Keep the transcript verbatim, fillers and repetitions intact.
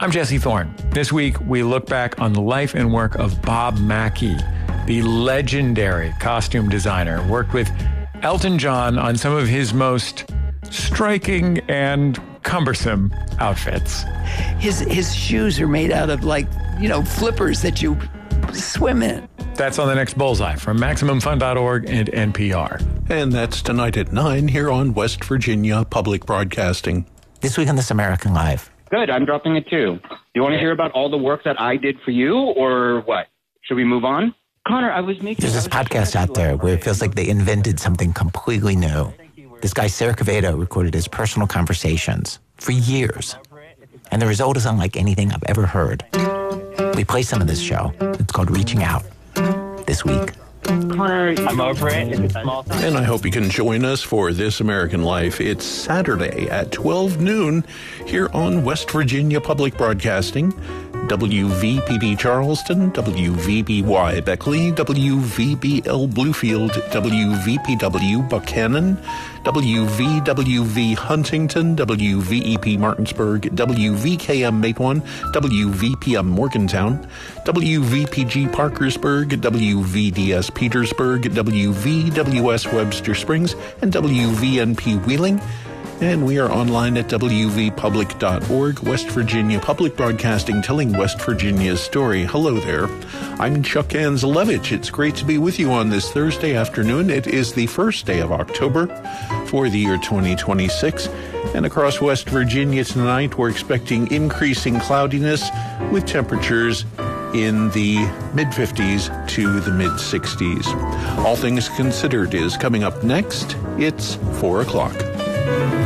I'm Jesse Thorne. This week, we look back on the life and work of Bob Mackie, the legendary costume designer, worked with Elton John on some of his most striking and cumbersome outfits. His his shoes are made out of, like, you know, flippers that you swim in. That's on the next Bullseye from Maximum Fun dot org and N P R. And that's tonight at nine here on West Virginia Public Broadcasting. This week on This American Life. Good, I'm dropping it too. You want to hear about all the work that I did for you, or what? Should we move on? Connor, I was making... There's this podcast out there where it feels like they invented something completely new. This guy, Sarah Quevedo, recorded his personal conversations for years. And the result is unlike anything I've ever heard. We play some of this show. It's called Reaching Out. This week. Connor, I'm over it. It's a small time. And I hope you can join us for This American Life. It's Saturday at twelve noon here on West Virginia Public Broadcasting. W V P B Charleston, W V B Y Beckley, W V B L Bluefield, W V P W Buchanan, W V W V Huntington, W V E P Martinsburg, W V K M Matewan, W V P M Morgantown, W V P G Parkersburg, W V D S Petersburg, W V W S Webster Springs, and W V N P Wheeling. And we are online at W V public dot org, West Virginia Public Broadcasting, telling West Virginia's story. Hello there. I'm Chuck Anzelevich. It's great to be with you on this Thursday afternoon. It is the first day of October for the year twenty twenty-six. And across West Virginia tonight, we're expecting increasing cloudiness with temperatures in the mid fifties to the mid sixties. All Things Considered is coming up next. It's four o'clock.